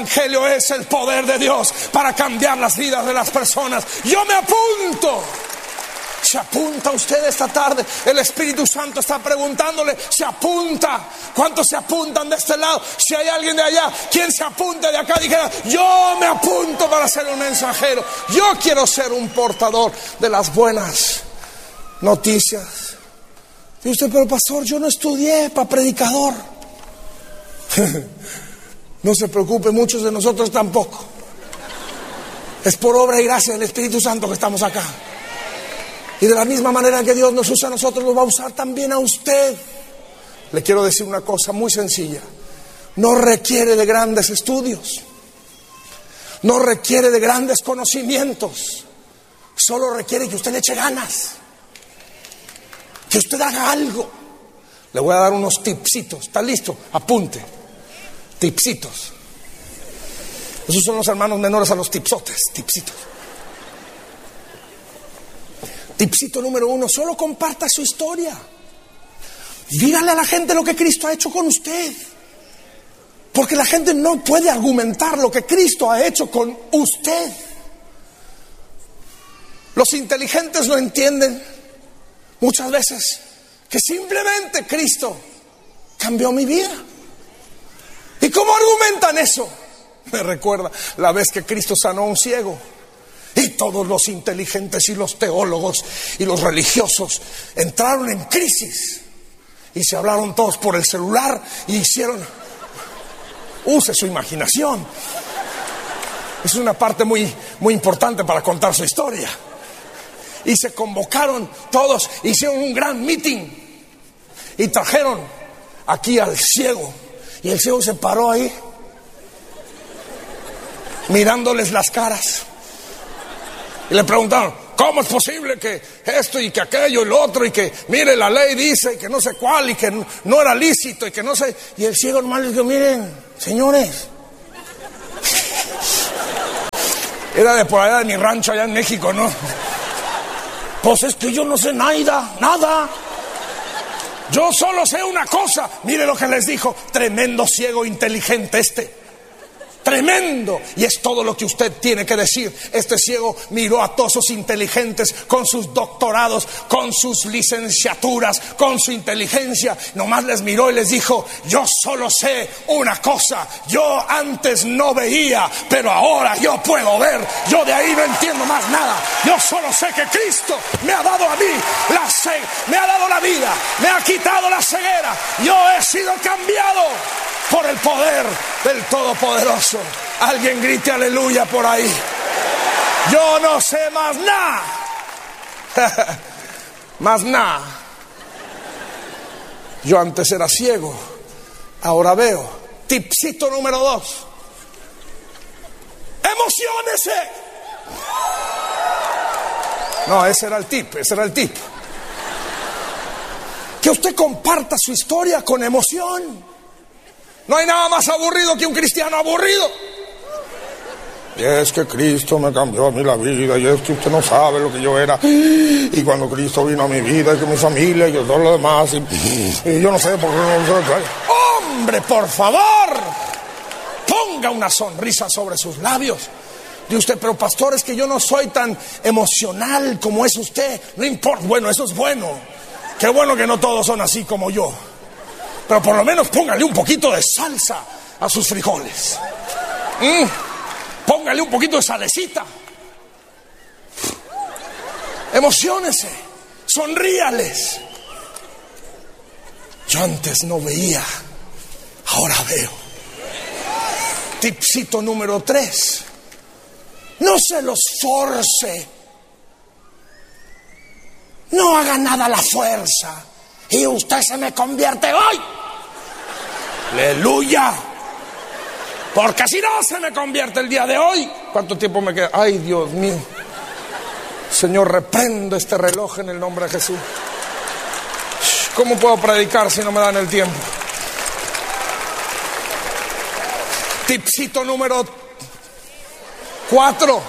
Evangelio es el poder de Dios para cambiar las vidas de las personas. Yo me apunto. ¿Se apunta usted esta tarde? El Espíritu Santo está preguntándole, ¿se apunta? ¿Cuántos se apuntan de este lado? Si hay alguien de allá, ¿quién se apunta de acá? Dijera, yo me apunto para ser un mensajero. Yo quiero ser un portador de las buenas noticias. Y usted, pero pastor, yo no estudié para predicador. No se preocupe, muchos de nosotros tampoco. Es por obra y gracia del Espíritu Santo que estamos acá. Y de la misma manera que Dios nos usa a nosotros, nos va a usar también a usted. Le quiero decir una cosa muy sencilla. No requiere de grandes estudios. No requiere de grandes conocimientos. Solo requiere que usted le eche ganas. Que usted haga algo. Le voy a dar unos tipsitos. ¿Está listo? Apunte. Tipsitos. Esos son los hermanos menores a los tipsotes. Tipsitos. Tipsito número 1, solo comparta su historia. Dígale a la gente lo que Cristo ha hecho con usted. Porque la gente no puede argumentar lo que Cristo ha hecho con usted. Los inteligentes no entienden muchas veces que simplemente Cristo cambió mi vida. ¿Y cómo argumentan eso? Me recuerda la vez que Cristo sanó a un ciego. Y todos los inteligentes y los teólogos y los religiosos entraron en crisis. Y se hablaron todos por el celular y hicieron... Use su imaginación. Es una parte muy, muy importante para contar su historia. Y se convocaron todos, hicieron un gran meeting. Y trajeron aquí al ciego. Y el ciego se paró ahí, mirándoles las caras. Y le preguntaron, ¿cómo es posible que esto y que aquello y lo otro? Y que, mire, la ley dice y que no sé cuál y que no era lícito y que no sé. Y el ciego hermano le dijo, miren, señores. Era de por allá de mi rancho allá en México, ¿no? Pues es que yo no sé nada. Yo solo sé una cosa. Mire lo que les dijo, tremendo ciego inteligente este. Tremendo. Y es todo lo que usted tiene que decir. Este ciego miró a todos esos inteligentes con sus doctorados, con sus licenciaturas, con su inteligencia. Nomás les miró y les dijo, yo solo sé una cosa. Yo antes no veía, pero ahora yo puedo ver. Yo de ahí no entiendo más nada. Yo solo sé que Cristo me ha dado a mí me ha dado la vida, me ha quitado la ceguera. Yo he sido cambiado por el poder del Todopoderoso. Alguien grite aleluya por ahí. Yo no sé más nada. Más nada. Yo antes era ciego, ahora veo. Tipsito número 2. Emociónese. No, ese era el tip. Que usted comparta su historia con emoción. No hay nada más aburrido que un cristiano aburrido. Y es que Cristo me cambió a mí la vida. Y es que usted no sabe lo que yo era. Y cuando Cristo vino a mi vida y con mi familia y todo lo demás. Y yo no sé por qué no sé. ¡Hombre, por favor! Ponga una sonrisa sobre sus labios. Dice usted, pero pastor, es que yo no soy tan emocional como es usted. No importa. Bueno, eso es bueno. Qué bueno que no todos son así como yo. Pero por lo menos póngale un poquito de salsa a sus frijoles. Póngale un poquito de salecita. Emociónese. Sonríales. Yo antes no veía, ahora veo. Tipsito número 3. No se los force. No haga nada a la fuerza. Y usted se me convierte hoy. Aleluya. Porque si no se me convierte el día de hoy. ¿Cuánto tiempo me queda? Ay, Dios mío. Señor, reprendo este reloj en el nombre de Jesús. ¿Cómo puedo predicar si no me dan el tiempo? Tipsito número 4.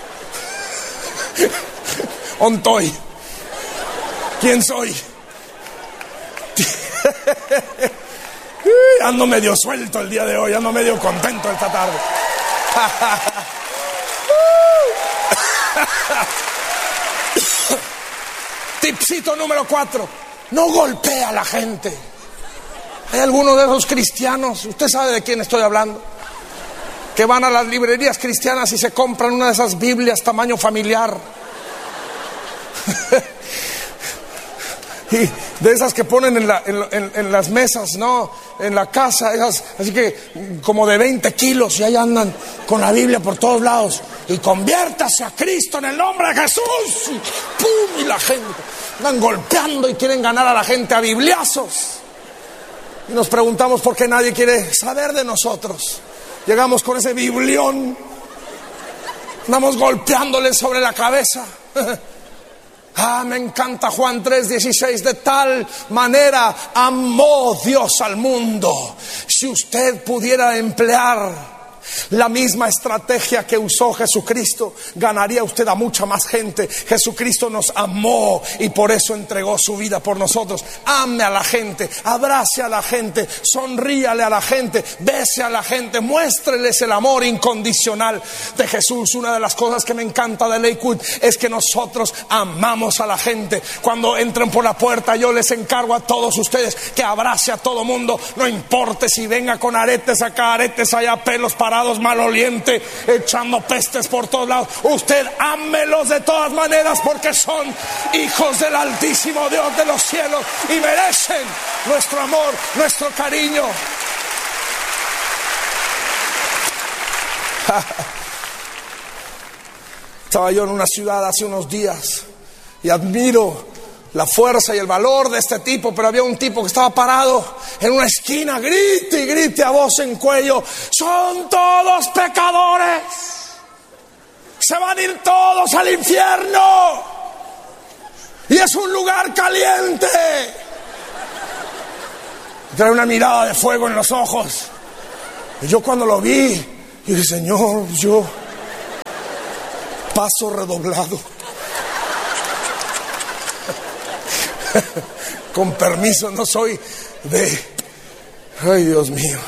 Ontoy. ¿Quién soy? Ando medio suelto el día de hoy, ando medio contento esta tarde. Tipcito número 4: no golpea a la gente. Hay algunos de esos cristianos, usted sabe de quién estoy hablando, que van a las librerías cristianas y se compran una de esas Biblias tamaño familiar. Y de esas que ponen en las mesas, ¿no? En la casa, esas, así que como de 20 kilos, y ahí andan con la Biblia por todos lados. Y conviértase a Cristo en el nombre de Jesús. Y ¡pum! Y la gente andan golpeando y quieren ganar a la gente a bibliazos. Y nos preguntamos por qué nadie quiere saber de nosotros. Llegamos con ese biblión, andamos golpeándole sobre la cabeza. Me encanta Juan 3:16. De tal manera amó Dios al mundo. Si usted pudiera emplear la misma estrategia que usó Jesucristo, ganaría usted a mucha más gente. Jesucristo nos amó y por eso entregó su vida por nosotros. Ame a la gente, abrace a la gente, sonríale a la gente, bese a la gente, muéstreles el amor incondicional de Jesús. Una de las cosas que me encanta de Lakewood es que nosotros amamos a la gente. Cuando entren por la puerta, yo les encargo a todos ustedes que abrace a todo mundo, no importe si venga con aretes acá, aretes allá, pelos parados, maloliente, echando pestes por todos lados. Usted ámelos de todas maneras, porque son hijos del Altísimo Dios de los cielos y merecen nuestro amor, nuestro cariño. Estaba yo en una ciudad hace unos días y admiro la fuerza y el valor de este tipo, pero había un tipo que estaba parado en una esquina, grite y grite a voz en cuello: son todos pecadores, se van a ir todos al infierno y es un lugar caliente. Trae una mirada de fuego en los ojos. Y yo cuando lo vi, yo dije: Señor, yo paso redoblado. Con permiso, no soy de... Ay, Dios mío.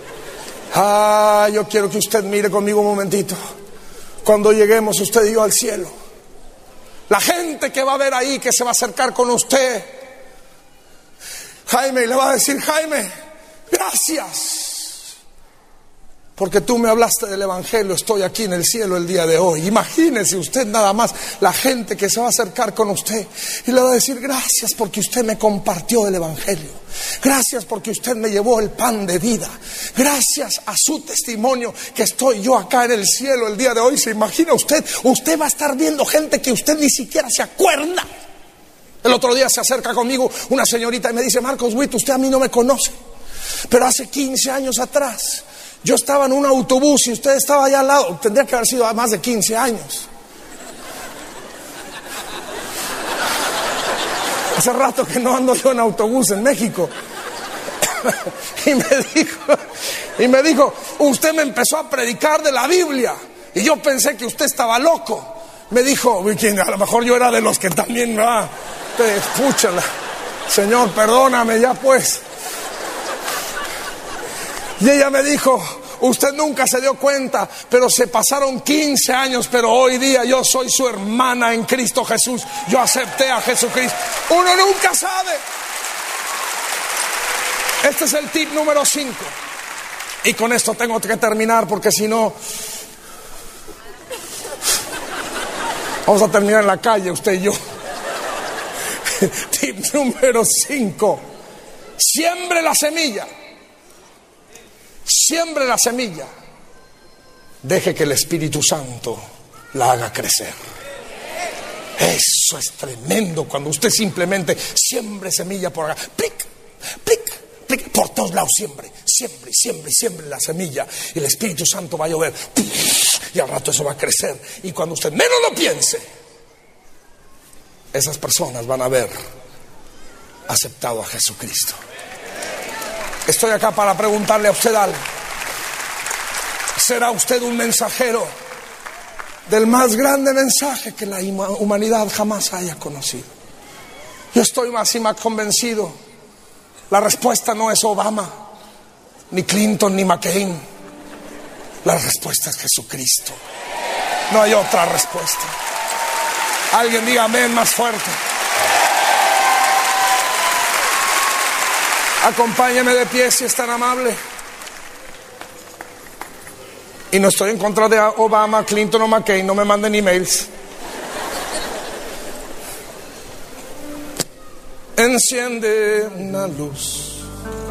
Yo quiero que usted mire conmigo un momentito. Cuando lleguemos usted y yo al cielo, la gente que va a ver ahí, que se va a acercar con usted, Jaime, le va a decir: Jaime, gracias, porque tú me hablaste del evangelio, estoy aquí en el cielo el día de hoy. Imagínese usted nada más la gente que se va a acercar con usted y le va a decir: gracias porque usted me compartió el evangelio, gracias porque usted me llevó el pan de vida, gracias a su testimonio que estoy yo acá en el cielo el día de hoy. ¿Se imagina usted? Usted va a estar viendo gente que usted ni siquiera se acuerda. El otro día se acerca conmigo una señorita y me dice: Marcos Witt, usted a mí no me conoce, pero hace 15 años atrás yo estaba en un autobús y usted estaba allá al lado. Tendría que haber sido más de 15 años. Hace rato que no ando yo en autobús en México. Y me dijo: usted me empezó a predicar de la Biblia y yo pensé que usted estaba loco. Me dijo: a lo mejor yo era de los que también, escúchala, Señor, perdóname ya pues. Y ella me dijo: usted nunca se dio cuenta, pero se pasaron 15 años, pero hoy día yo soy su hermana en Cristo Jesús. Yo acepté a Jesucristo. Uno nunca sabe. Este es el tip número 5. Y con esto tengo que terminar, porque si no vamos a terminar en la calle, usted y yo. Tip número 5: siembre la semilla. Siembre la semilla. Deje que el Espíritu Santo la haga crecer. Eso es tremendo, cuando usted simplemente siembre semilla por acá. Plic, plic, plic, por todos lados siembre. Siembre la semilla. Y el Espíritu Santo va a llover. Y al rato eso va a crecer. Y cuando usted menos lo piense, esas personas van a haber aceptado a Jesucristo. Estoy acá para preguntarle a usted algo. ¿Será usted un mensajero del más grande mensaje que la humanidad jamás haya conocido? Yo estoy más y más convencido. La respuesta no es Obama, ni Clinton, ni McCain. La respuesta es Jesucristo. No hay otra respuesta. Alguien diga amén más fuerte. Acompáñeme de pie si es tan amable. Y no estoy en contra de Obama, Clinton o McCain, no me manden emails. Enciende una luz.